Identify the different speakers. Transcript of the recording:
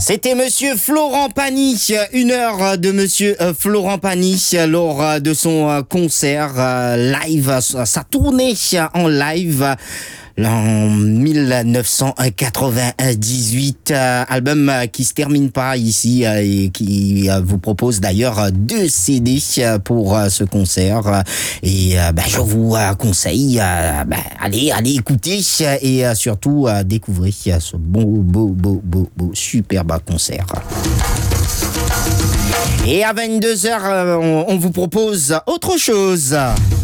Speaker 1: C'était Monsieur Florent Pagny, 1 heure de Monsieur Florent Pagny lors de son concert live, sa tournée en live. En 1998, album qui se termine pas ici et qui vous propose d'ailleurs 2 CD pour ce concert. Et je vous conseille, allez écouter et surtout découvrir ce beau, superbe concert. Et à 22h, on vous propose autre chose.